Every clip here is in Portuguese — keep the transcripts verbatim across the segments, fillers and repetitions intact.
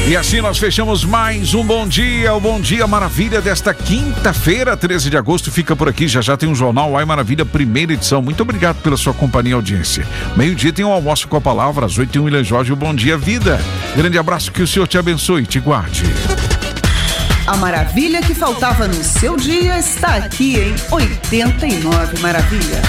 E assim nós fechamos mais um Bom Dia, o Bom Dia Maravilha desta quinta-feira, treze de agosto, fica por aqui, já já tem um Jornal Ai Maravilha, primeira edição. Muito obrigado pela sua companhia e audiência. Meio-dia tem um almoço com a palavra, às oito tem um William Jorge, o Bom Dia Vida. Grande abraço, que o Senhor te abençoe e te guarde. A maravilha que faltava no seu dia está aqui em oitenta e nove Maravilha.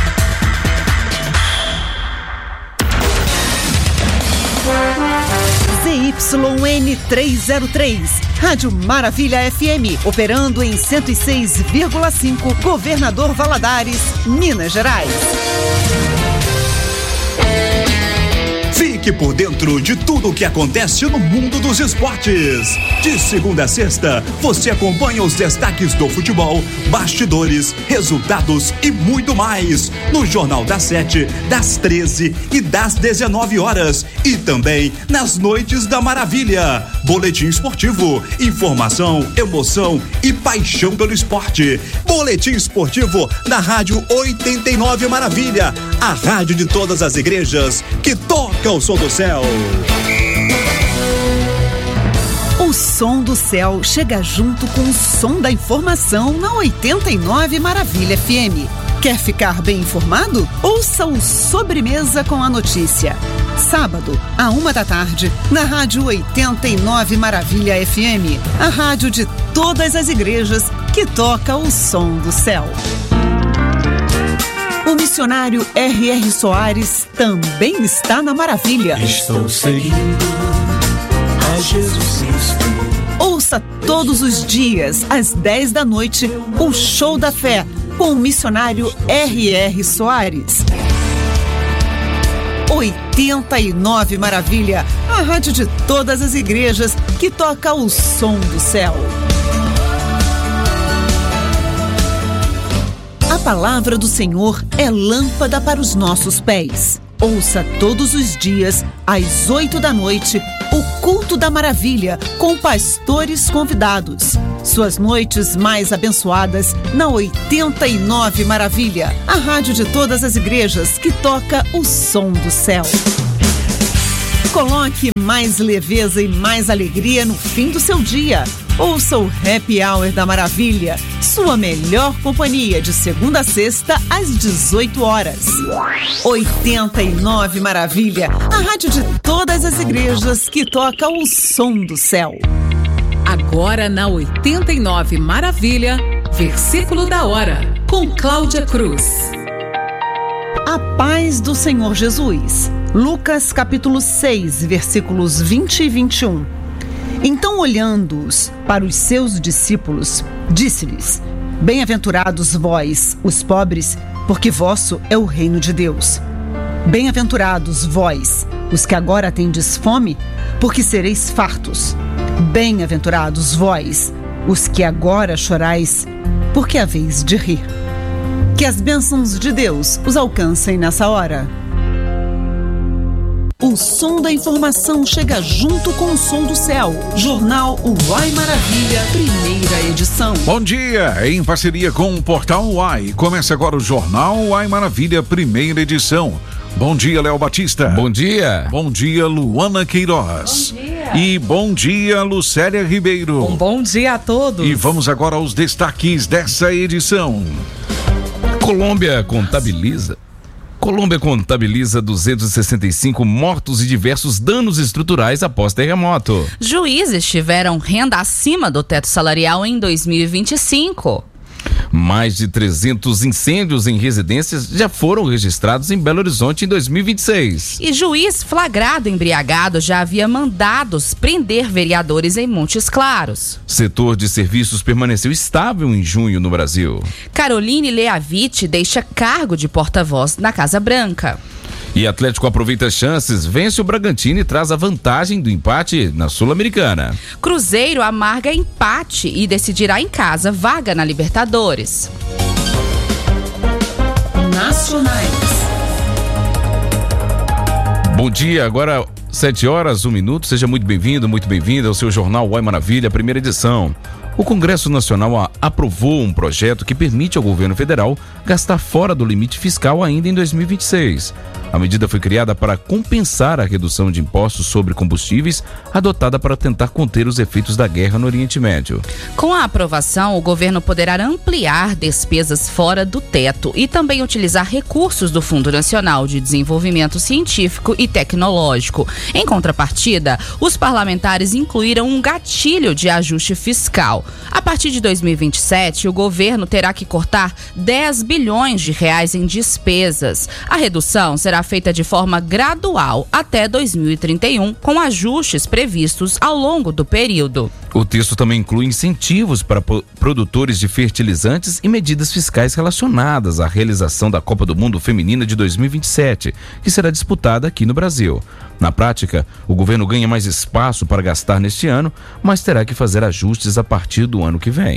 Z Y N trezentos e três, Rádio Maravilha F M, operando em cento e seis vírgula cinco, Governador Valadares, Minas Gerais. Fique por dentro de tudo o que acontece no mundo dos esportes. De segunda a sexta, você acompanha os destaques do futebol, bastidores, resultados e muito mais no Jornal das Sete, das treze e das dezenove horas. E também nas Noites da Maravilha. Boletim esportivo, informação, emoção e paixão pelo esporte. Boletim esportivo na Rádio oitenta e nove Maravilha, a rádio de todas as igrejas que toca o som do céu. O som do céu chega junto com o som da informação na oitenta e nove Maravilha F M. Quer ficar bem informado? Ouça o Sobremesa com a Notícia. Sábado, à uma da tarde, na Rádio oitenta e nove Maravilha F M, a rádio de todas as igrejas que toca o som do céu. O missionário R R Soares também está na Maravilha. Estou seguindo a Jesus Cristo. Ouça todos os dias, às dez da noite, o Show da Fé com o missionário R R Soares. oitenta e nove Maravilha, a rádio de todas as igrejas que toca o som do céu. A palavra do Senhor é lâmpada para os nossos pés. Ouça todos os dias, às oito da noite, o Culto da Maravilha com pastores convidados. Suas noites mais abençoadas na oitenta e nove Maravilha, a rádio de todas as igrejas que toca o som do céu. Coloque mais leveza e mais alegria no fim do seu dia. Ouça o Happy Hour da Maravilha, sua melhor companhia de segunda a sexta às dezoito horas. oitenta e nove Maravilha, a rádio de todas as igrejas que toca o som do céu. Agora na oitenta e nove Maravilha, versículo da hora, com Cláudia Cruz. A paz do Senhor Jesus. Lucas capítulo seis, versículos vinte e vinte e um. Então, olhando-os para os seus discípulos, disse-lhes: Bem-aventurados vós, os pobres, porque vosso é o reino de Deus. Bem-aventurados vós, os que agora tendes fome, porque sereis fartos. Bem-aventurados vós, os que agora chorais, porque haveis de rir. Que as bênçãos de Deus os alcancem nessa hora. O som da informação chega junto com o som do céu. Jornal Uai Maravilha, primeira edição. Bom dia, em parceria com o Portal Uai. Começa agora o Jornal Uai Maravilha, primeira edição. Bom dia, Léo Batista. Bom dia. Bom dia, Luana Queiroz. Bom dia. E bom dia, Lucélia Ribeiro. Um bom dia a todos. E vamos agora aos destaques dessa edição. Colômbia contabiliza Colômbia contabiliza duzentos e sessenta e cinco mortos e diversos danos estruturais após terremoto. Juízes tiveram renda acima do teto salarial em dois mil e vinte e cinco. Mais de trezentos incêndios em residências já foram registrados em Belo Horizonte em dois mil e vinte e seis. E juiz flagrado embriagado já havia mandados prender vereadores em Montes Claros. Setor de serviços permaneceu estável em junho no Brasil. Caroline Leavitt deixa cargo de porta-voz na Casa Branca. E Atlético aproveita chances, vence o Bragantino e traz a vantagem do empate na Sul-Americana. Cruzeiro amarga empate e decidirá em casa vaga na Libertadores. Nacionais. Bom dia, agora sete horas, um minuto. Seja muito bem-vindo, muito bem-vinda ao seu Jornal Uai Maravilha, primeira edição. O Congresso Nacional a, aprovou um projeto que permite ao governo federal gastar fora do limite fiscal ainda em dois mil e vinte e seis. A medida foi criada para compensar a redução de impostos sobre combustíveis adotada para tentar conter os efeitos da guerra no Oriente Médio. Com a aprovação, o governo poderá ampliar despesas fora do teto e também utilizar recursos do Fundo Nacional de Desenvolvimento Científico e Tecnológico. Em contrapartida, os parlamentares incluíram um gatilho de ajuste fiscal. A partir de dois mil e vinte e sete, o governo terá que cortar dez bilhões de reais em despesas. A redução será feita de forma gradual até dois mil e trinta e um, com ajustes previstos ao longo do período. O texto também inclui incentivos para produtores de fertilizantes e medidas fiscais relacionadas à realização da Copa do Mundo Feminina de dois mil e vinte e sete, que será disputada aqui no Brasil. Na prática, o governo ganha mais espaço para gastar neste ano, mas terá que fazer ajustes a partir do ano que vem.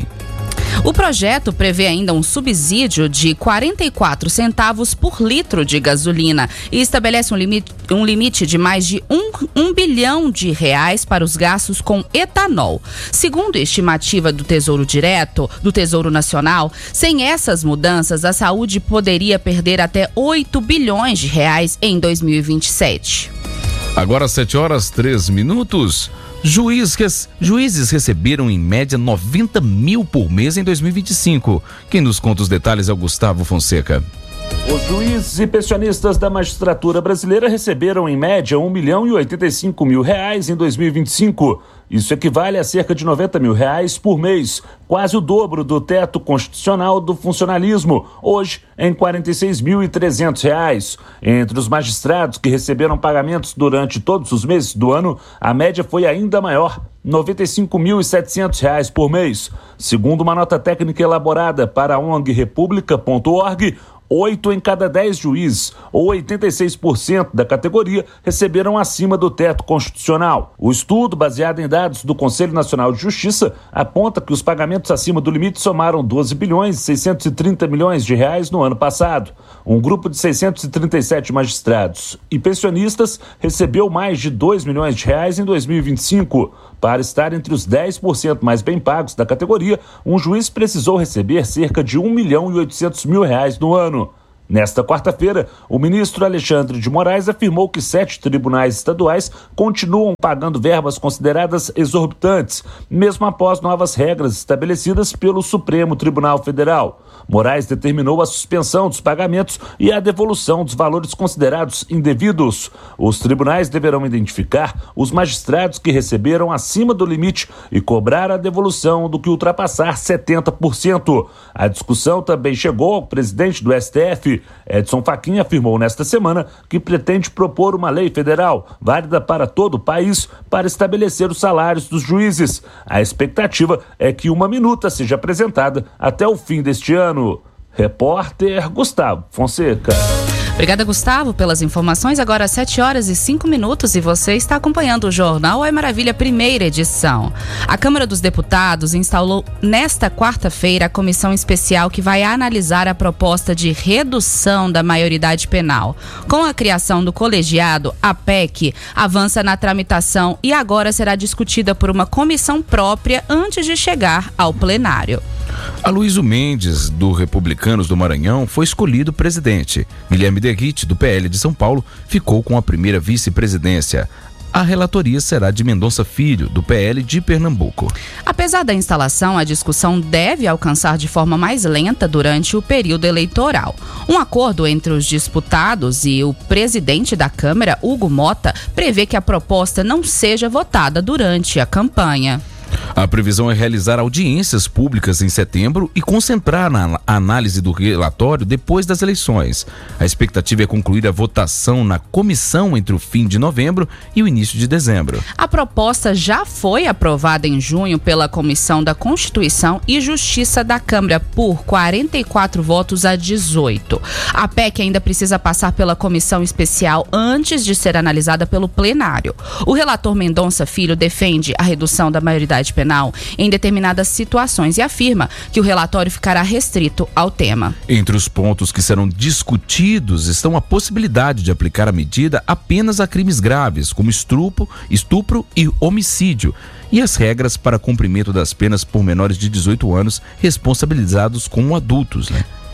O projeto prevê ainda um subsídio de quarenta e quatro centavos por litro de gasolina e estabelece um limite, um limite de mais de um, um bilhão de reais para os gastos com etanol. Segundo a estimativa do Tesouro Direto, do Tesouro Nacional, sem essas mudanças, a saúde poderia perder até oito bilhões de reais em dois mil e vinte e sete. Agora sete horas, três minutos. Juiz, juízes receberam em média noventa mil por mês em dois mil e vinte e cinco. Quem nos conta os detalhes é o Gustavo Fonseca. Os juízes e pensionistas da magistratura brasileira receberam em média um milhão e oitenta e cinco mil reais em dois mil e vinte e cinco. Isso equivale a cerca de noventa mil reais por mês, quase o dobro do teto constitucional do funcionalismo, hoje em quarenta e seis mil e trezentos reais. Entre os magistrados que receberam pagamentos durante todos os meses do ano, a média foi ainda maior, noventa e cinco mil e setecentos reais por mês. Segundo uma nota técnica elaborada para a O N G república ponto org, Oito em cada dez juízes, ou oitenta e seis por cento da categoria, receberam acima do teto constitucional. O estudo, baseado em dados do Conselho Nacional de Justiça, aponta que os pagamentos acima do limite somaram doze bilhões e seiscentos e trinta milhões de reais no ano passado. Um grupo de seiscentos e trinta e sete magistrados e pensionistas recebeu mais de dois milhões de reais em dois mil e vinte e cinco. Para estar entre os dez por cento mais bem pagos da categoria, um juiz precisou receber cerca de um milhão e oitocentos mil reais no ano. Nesta quarta-feira, o ministro Alexandre de Moraes afirmou que sete tribunais estaduais continuam pagando verbas consideradas exorbitantes, mesmo após novas regras estabelecidas pelo Supremo Tribunal Federal. Moraes determinou a suspensão dos pagamentos e a devolução dos valores considerados indevidos. Os tribunais deverão identificar os magistrados que receberam acima do limite e cobrar a devolução do que ultrapassar setenta por cento. A discussão também chegou ao presidente do S T F. Edson Fachin afirmou nesta semana que pretende propor uma lei federal, válida para todo o país, para estabelecer os salários dos juízes. A expectativa é que uma minuta seja apresentada até o fim deste ano. Repórter Gustavo Fonseca. Obrigada, Gustavo, pelas informações. Agora sete horas e cinco minutos e você está acompanhando o Jornal Oi Maravilha, primeira edição. A Câmara dos Deputados instalou nesta quarta-feira a comissão especial que vai analisar a proposta de redução da maioridade penal. Com a criação do colegiado, a P E C avança na tramitação e agora será discutida por uma comissão própria antes de chegar ao plenário. Aloysio Mendes, do Republicanos do Maranhão, foi escolhido presidente. Guilherme Derrite, do P L de São Paulo, ficou com a primeira vice-presidência. A relatoria será de Mendonça Filho, do P L de Pernambuco. Apesar da instalação, a discussão deve alcançar de forma mais lenta durante o período eleitoral. Um acordo entre os disputados e o presidente da Câmara, Hugo Mota, prevê que a proposta não seja votada durante a campanha. A previsão é realizar audiências públicas em setembro e concentrar na análise do relatório depois das eleições. A expectativa é concluir a votação na comissão entre o fim de novembro e o início de dezembro. A proposta já foi aprovada em junho pela Comissão da Constituição e Justiça da Câmara por quarenta e quatro votos a dezoito. A P E C ainda precisa passar pela comissão especial antes de ser analisada pelo plenário. O relator Mendonça Filho defende a redução da maioridade penal em determinadas situações e afirma que o relatório ficará restrito ao tema. Entre os pontos que serão discutidos estão a possibilidade de aplicar a medida apenas a crimes graves, como estupro, estupro e homicídio, e as regras para cumprimento das penas por menores de dezoito anos responsabilizados como adultos, né?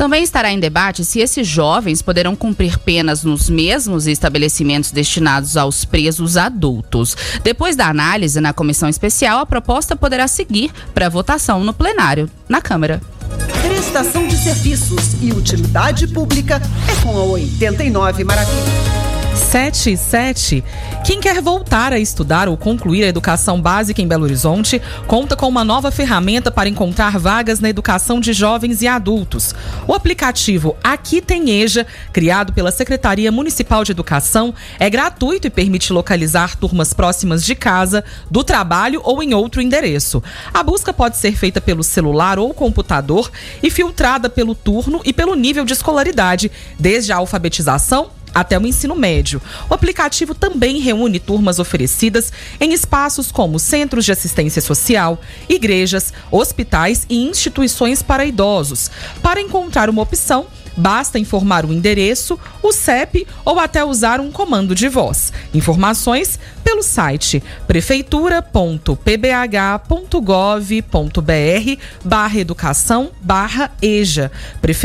Também estará em debate se esses jovens poderão cumprir penas nos mesmos estabelecimentos destinados aos presos adultos. Depois da análise na comissão especial, a proposta poderá seguir para votação no plenário, na Câmara. Prestação de serviços e utilidade pública é com a oitenta e nove Maravilha. sete e sete. Quem quer voltar a estudar ou concluir a educação básica em Belo Horizonte conta com uma nova ferramenta para encontrar vagas na educação de jovens e adultos. O aplicativo Aqui Tem EJA, criado pela Secretaria Municipal de Educação, é gratuito e permite localizar turmas próximas de casa, do trabalho ou em outro endereço. A busca pode ser feita pelo celular ou computador e filtrada pelo turno e pelo nível de escolaridade, desde a alfabetização até o ensino médio. O aplicativo também reúne turmas oferecidas em espaços como centros de assistência social, igrejas, hospitais e instituições para idosos. Para encontrar uma opção, basta informar o endereço, o C E P ou até usar um comando de voz. Informações pelo site prefeitura.pbh.gov.br barra educação barra EJA.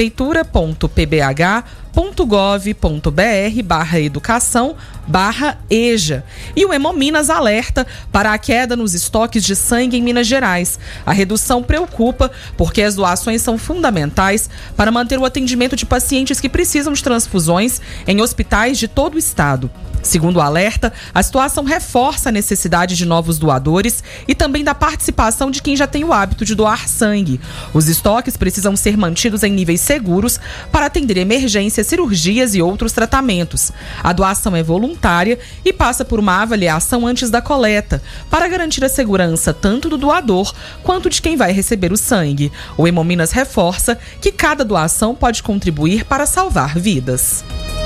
prefeitura.pbh.gov.br barra educação barra EJA. E o Hemominas alerta para a queda nos estoques de sangue em Minas Gerais. A redução preocupa porque as doações são fundamentais para manter o atendimento de pacientes que precisam de transfusões em hospitais de todo o estado. Segundo o alerta, a situação reforça a necessidade de novos doadores e também da participação de quem já tem o hábito de doar sangue. Os estoques precisam ser mantidos em níveis seguros para atender emergências, cirurgias e outros tratamentos. A doação é voluntária e passa por uma avaliação antes da coleta, para garantir a segurança tanto do doador quanto de quem vai receber o sangue. O Hemominas reforça que cada doação pode contribuir para salvar vidas.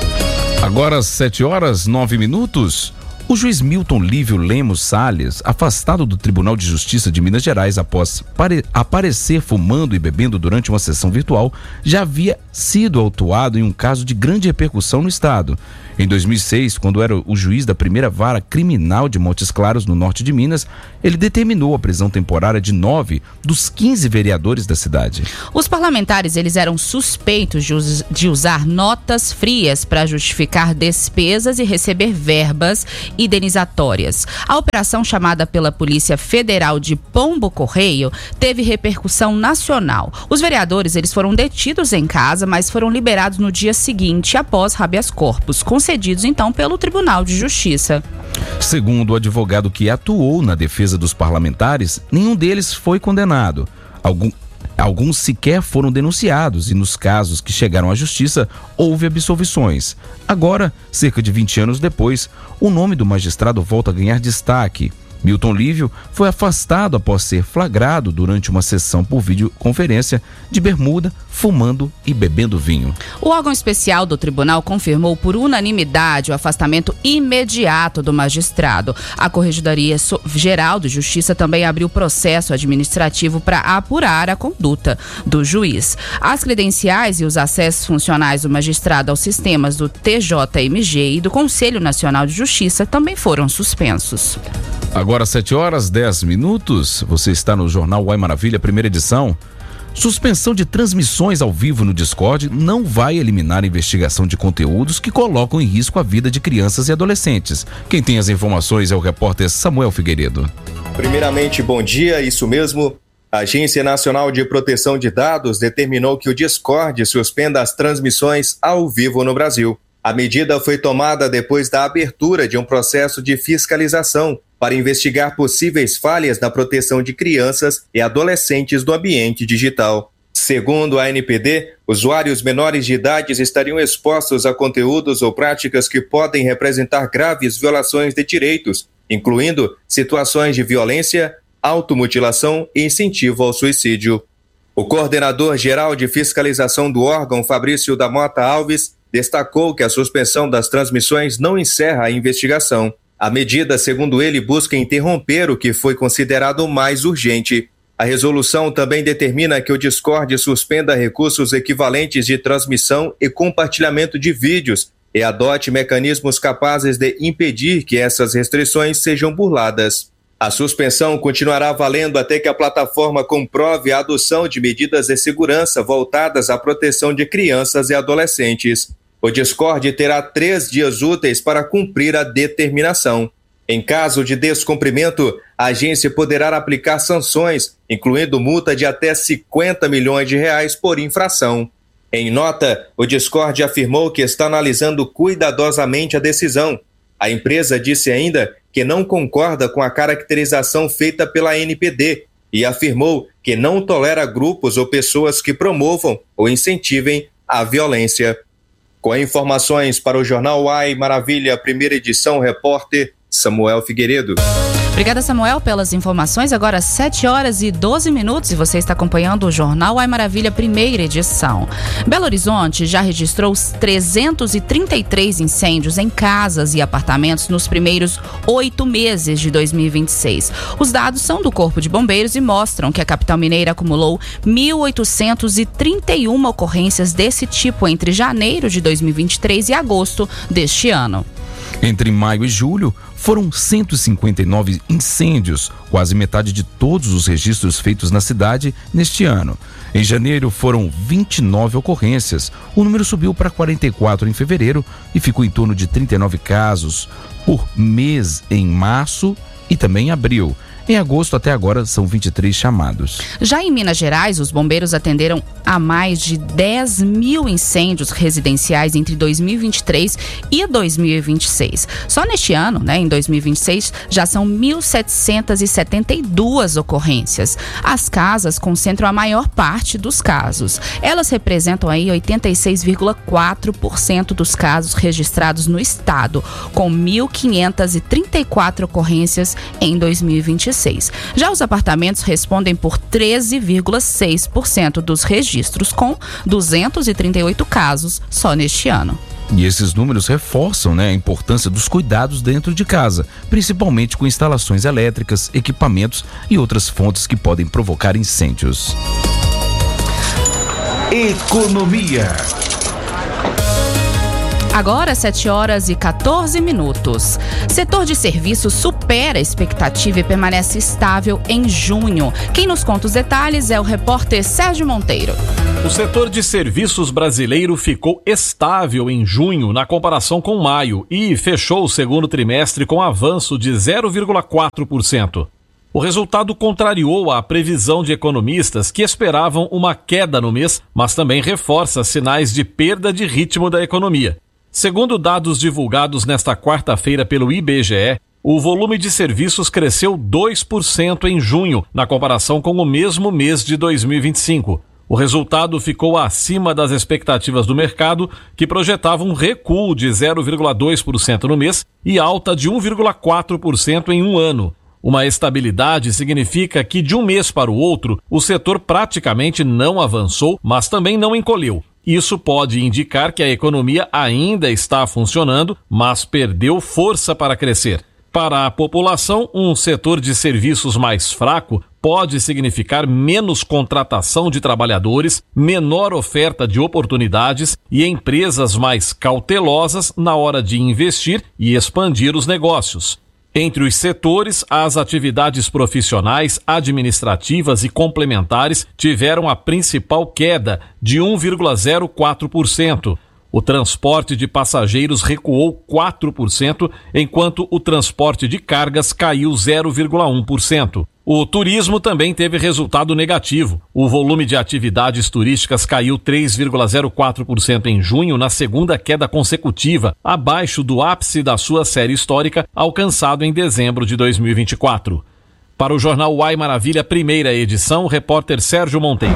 Agora às sete horas, nove minutos. O juiz Milton Lívio Lemos Salles, afastado do Tribunal de Justiça de Minas Gerais após pare- aparecer fumando e bebendo durante uma sessão virtual, já havia sido autuado em um caso de grande repercussão no estado. Em dois mil e seis, quando era o juiz da primeira vara criminal de Montes Claros, no norte de Minas, ele determinou a prisão temporária de nove dos quinze vereadores da cidade. Os parlamentares, eles eram suspeitos de, us- de usar notas frias para justificar despesas e receber verbas indenizatórias. A operação, chamada pela Polícia Federal de Pombo Correio, teve repercussão nacional. Os vereadores, eles foram detidos em casa, mas foram liberados no dia seguinte, após habeas corpus, concedidos então pelo Tribunal de Justiça. Segundo o advogado que atuou na defesa dos parlamentares, nenhum deles foi condenado. Algum, alguns sequer foram denunciados e nos casos que chegaram à justiça houve absolvições. Agora, cerca de vinte anos depois, o nome do magistrado volta a ganhar destaque. Milton Lívio foi afastado após ser flagrado durante uma sessão por videoconferência de bermuda, fumando e bebendo vinho. O órgão especial do tribunal confirmou por unanimidade o afastamento imediato do magistrado. A Corregedoria Geral de Justiça também abriu processo administrativo para apurar a conduta do juiz. As credenciais e os acessos funcionais do magistrado aos sistemas do T J M G e do Conselho Nacional de Justiça também foram suspensos. Agora sete horas, dez minutos, você está no Jornal Uai Maravilha, primeira edição. Suspensão de transmissões ao vivo no Discord não vai eliminar a investigação de conteúdos que colocam em risco a vida de crianças e adolescentes. Quem tem as informações é o repórter Samuel Figueiredo. Primeiramente, bom dia, isso mesmo. A Agência Nacional de Proteção de Dados determinou que o Discord suspenda as transmissões ao vivo no Brasil. A medida foi tomada depois da abertura de um processo de fiscalização para investigar possíveis falhas na proteção de crianças e adolescentes do ambiente digital. Segundo a A N P D, usuários menores de idade estariam expostos a conteúdos ou práticas que podem representar graves violações de direitos, incluindo situações de violência, automutilação e incentivo ao suicídio. O coordenador geral de fiscalização do órgão, Fabrício da Mota Alves, destacou que a suspensão das transmissões não encerra a investigação. A medida, segundo ele, busca interromper o que foi considerado mais urgente. A resolução também determina que o Discord suspenda recursos equivalentes de transmissão e compartilhamento de vídeos e adote mecanismos capazes de impedir que essas restrições sejam burladas. A suspensão continuará valendo até que a plataforma comprove a adoção de medidas de segurança voltadas à proteção de crianças e adolescentes. O Discord terá três dias úteis para cumprir a determinação. Em caso de descumprimento, a agência poderá aplicar sanções, incluindo multa de até cinquenta milhões de reais por infração. Em nota, o Discord afirmou que está analisando cuidadosamente a decisão. A empresa disse ainda que não concorda com a caracterização feita pela N P D e afirmou que não tolera grupos ou pessoas que promovam ou incentivem a violência. Com informações para o Jornal Uai Maravilha, primeira edição, repórter Samuel Figueiredo. Obrigada, Samuel, pelas informações. Agora sete horas e doze minutos e você está acompanhando o Jornal Uai Maravilha, primeira edição. Belo Horizonte já registrou trezentos e trinta e três incêndios em casas e apartamentos nos primeiros oito meses de dois mil e vinte e seis. Os dados são do Corpo de Bombeiros e mostram que a capital mineira acumulou mil oitocentos e trinta e uma ocorrências desse tipo entre janeiro de dois mil e vinte e três e agosto deste ano. Entre maio e julho, foram cento e cinquenta e nove incêndios, quase metade de todos os registros feitos na cidade neste ano. Em janeiro, foram vinte e nove ocorrências. O número subiu para quarenta e quatro em fevereiro e ficou em torno de trinta e nove casos por mês em março e também em abril. Em agosto, até agora, são vinte e três chamados. Já em Minas Gerais, os bombeiros atenderam a mais de dez mil incêndios residenciais entre dois mil e vinte e três e dois mil e vinte e seis. Só neste ano, né, em dois mil e vinte e seis, já são mil setecentos e setenta e duas ocorrências. As casas concentram a maior parte dos casos. Elas representam aí oitenta e seis vírgula quatro por cento dos casos registrados no estado, com mil quinhentos e trinta e quatro ocorrências em dois mil e vinte e seis. Já os apartamentos respondem por treze vírgula seis por cento dos registros, com duzentos e trinta e oito casos só neste ano. E esses números reforçam, né, a importância dos cuidados dentro de casa, principalmente com instalações elétricas, equipamentos e outras fontes que podem provocar incêndios. Economia. Agora, sete horas e quatorze minutos. Setor de serviços supera a expectativa e permanece estável em junho. Quem nos conta os detalhes é o repórter Sérgio Monteiro. O setor de serviços brasileiro ficou estável em junho na comparação com maio e fechou o segundo trimestre com avanço de zero vírgula quatro por cento. O resultado contrariou a previsão de economistas que esperavam uma queda no mês, mas também reforça sinais de perda de ritmo da economia. Segundo dados divulgados nesta quarta-feira pelo I B G E, o volume de serviços cresceu dois por cento em junho, na comparação com o mesmo mês de dois mil e vinte e cinco. O resultado ficou acima das expectativas do mercado, que projetava um recuo de zero vírgula dois por cento no mês e alta de um vírgula quatro por cento em um ano. Uma estabilidade significa que, de um mês para o outro, o setor praticamente não avançou, mas também não encolheu. Isso pode indicar que a economia ainda está funcionando, mas perdeu força para crescer. Para a população, um setor de serviços mais fraco pode significar menos contratação de trabalhadores, menor oferta de oportunidades e empresas mais cautelosas na hora de investir e expandir os negócios. Entre os setores, as atividades profissionais, administrativas e complementares tiveram a principal queda, de um vírgula zero quatro por cento. O transporte de passageiros recuou quatro por cento, enquanto o transporte de cargas caiu zero vírgula um por cento. O turismo também teve resultado negativo. O volume de atividades turísticas caiu três vírgula zero quatro por cento em junho, na segunda queda consecutiva, abaixo do ápice da sua série histórica, alcançado em dezembro de dois mil e vinte e quatro. Para o Jornal Uai Maravilha, primeira edição, o repórter Sérgio Monteiro.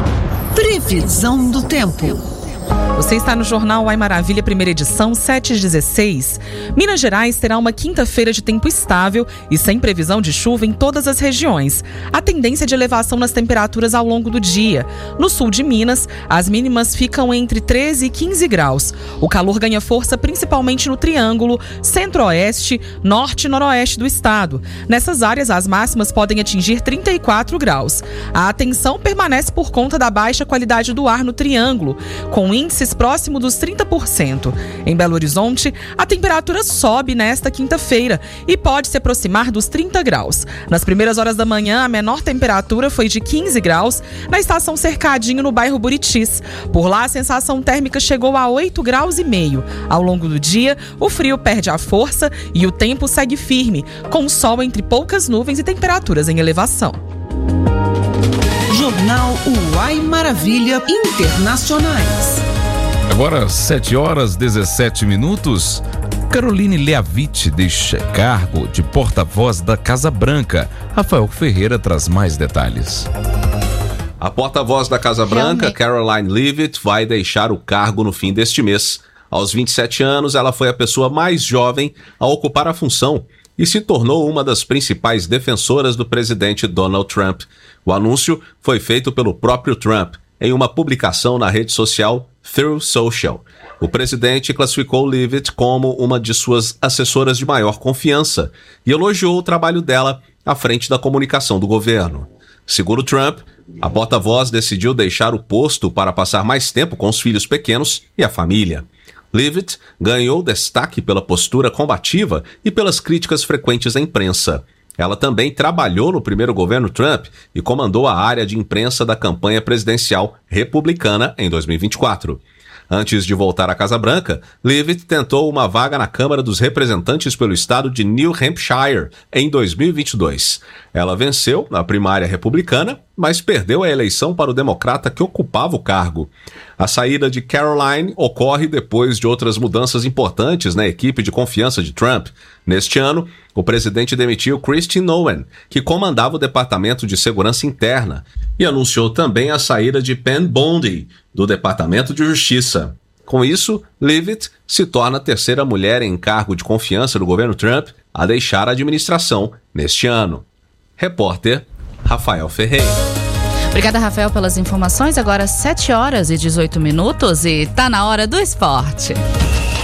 Previsão do tempo. Você está no Jornal Uai Maravilha, primeira edição, sete e dezesseis. Minas Gerais terá uma quinta-feira de tempo estável e sem previsão de chuva em todas as regiões. A tendência é de elevação nas temperaturas ao longo do dia. No sul de Minas, as mínimas ficam entre treze e quinze graus. O calor ganha força principalmente no Triângulo, Centro-Oeste, Norte e Noroeste do estado. Nessas áreas, as máximas podem atingir trinta e quatro graus. A atenção permanece por conta da baixa qualidade do ar no Triângulo, com índices índices próximo dos trinta por cento. Em Belo Horizonte, a temperatura sobe nesta quinta-feira e pode se aproximar dos trinta graus. Nas primeiras horas da manhã, a menor temperatura foi de quinze graus na estação Cercadinho, no bairro Buritis. Por lá, a sensação térmica chegou a oito graus e meio. Ao longo do dia, o frio perde a força e o tempo segue firme, com sol entre poucas nuvens e temperaturas em elevação. Jornal Uai Maravilha Internacionais. Agora, sete horas, dezessete minutos. Caroline Leavitt deixa cargo de porta-voz da Casa Branca. Rafael Ferreira traz mais detalhes. A porta-voz da Casa Branca, Caroline Leavitt, vai deixar o cargo no fim deste mês. Aos vinte e sete anos, ela foi a pessoa mais jovem a ocupar a função e se tornou uma das principais defensoras do presidente Donald Trump. O anúncio foi feito pelo próprio Trump em uma publicação na rede social Truth Social. O presidente classificou Leavitt como uma de suas assessoras de maior confiança e elogiou o trabalho dela à frente da comunicação do governo. Segundo Trump, a porta-voz decidiu deixar o posto para passar mais tempo com os filhos pequenos e a família. Leavitt ganhou destaque pela postura combativa e pelas críticas frequentes à imprensa. Ela também trabalhou no primeiro governo Trump e comandou a área de imprensa da campanha presidencial republicana em dois mil e vinte e quatro. Antes de voltar à Casa Branca, Leavitt tentou uma vaga na Câmara dos Representantes pelo estado de New Hampshire em dois mil e vinte e dois. Ela venceu na primária republicana, mas perdeu a eleição para o democrata que ocupava o cargo. A saída de Caroline ocorre depois de outras mudanças importantes na equipe de confiança de Trump. Neste ano, o presidente demitiu Kristi Noem, que comandava o Departamento de Segurança Interna, e anunciou também a saída de Pam Bondi, do Departamento de Justiça. Com isso, Leavitt se torna a terceira mulher em cargo de confiança do governo Trump a deixar a administração neste ano. Repórter Rafael Ferreira. Obrigada, Rafael, pelas informações. Agora sete horas e dezoito minutos e tá na hora do esporte.